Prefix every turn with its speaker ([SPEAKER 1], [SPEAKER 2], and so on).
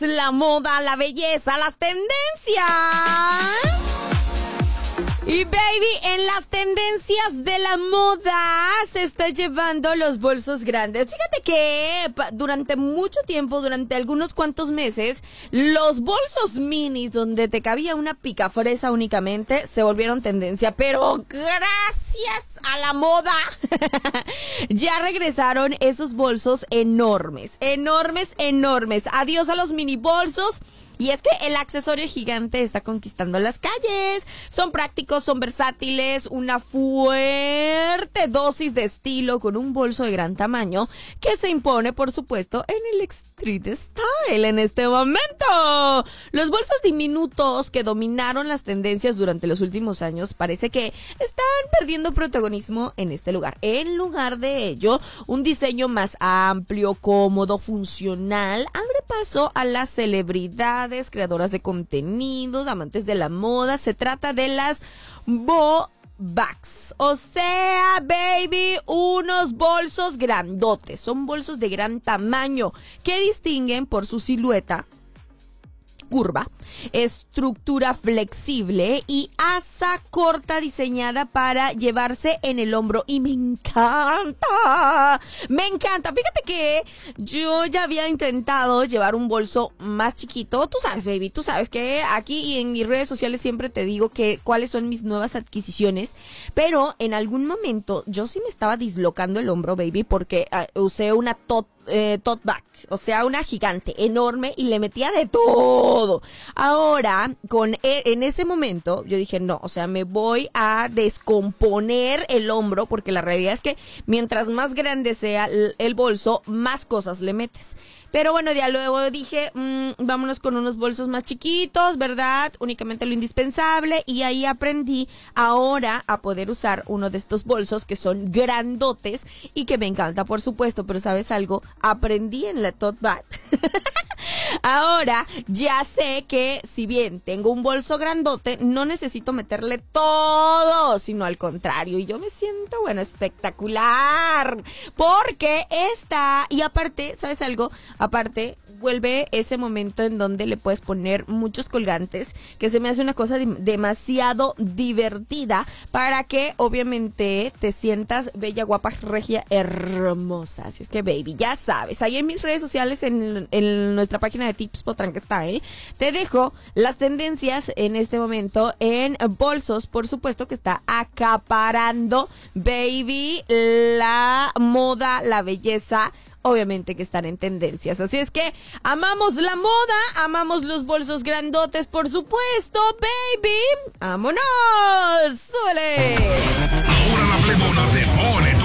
[SPEAKER 1] La moda, la belleza, las tendencias. Y baby, en las tendencias de la moda se está llevando los bolsos grandes. Fíjate que durante mucho tiempo, durante algunos cuantos meses, los bolsos minis donde te cabía una picafresa únicamente se volvieron tendencia. Pero gracias a la moda ya regresaron esos bolsos enormes. Adiós a los mini bolsos. Y es que el accesorio gigante está conquistando las calles. Son prácticos, son versátiles, una fuerte dosis de estilo con un bolso de gran tamaño que se impone, por supuesto, en el street style en este momento. Los bolsos diminutos que dominaron las tendencias durante los últimos años parece que están perdiendo protagonismo en este lugar. En lugar de ello, un diseño más amplio, cómodo, funcional, abre paso a las celebridades, creadoras de contenidos, amantes de la moda. Se trata de las bags. O sea, baby, unos bolsos grandotes. Son bolsos de gran tamaño que distinguen por su silueta curva, estructura flexible y asa corta diseñada para llevarse en el hombro. Y me encanta. Fíjate que yo ya había intentado llevar un bolso más chiquito. Tú sabes, baby, tú sabes que aquí y en mis redes sociales siempre te digo que cuáles son mis nuevas adquisiciones. Pero en algún momento yo sí me estaba dislocando el hombro, baby, porque usé una tote bag, o sea, una gigante, enorme, y le metía de todo. Ahora, en ese momento, yo dije, no, o sea, me voy a descomponer el hombro, porque la realidad es que mientras más grande sea el bolso, más cosas le metes. Pero bueno, ya luego dije, vámonos con unos bolsos más chiquitos, ¿verdad? Únicamente lo indispensable. Y ahí aprendí ahora a poder usar uno de estos bolsos que son grandotes y que me encanta, por supuesto. Pero ¿sabes algo? Aprendí en la tote bag. Ahora ya sé que si bien tengo un bolso grandote, no necesito meterle todo, sino al contrario. Y yo me siento, bueno, espectacular. Porque y aparte, ¿sabes algo? Aparte, vuelve ese momento en donde le puedes poner muchos colgantes, que se me hace una cosa demasiado divertida para que obviamente te sientas bella, guapa, regia, hermosa. Así es que, baby, ya sabes, ahí en mis redes sociales, en nuestra página de Tips Potranca Style, te dejo las tendencias en este momento en bolsos, por supuesto, que está acaparando, baby, la moda, la belleza. Obviamente que están en tendencias. Así es que amamos la moda, amamos los bolsos grandotes, por supuesto, baby. ¡Vámonos! ¡Súbele!
[SPEAKER 2] Ahora la plebona te pone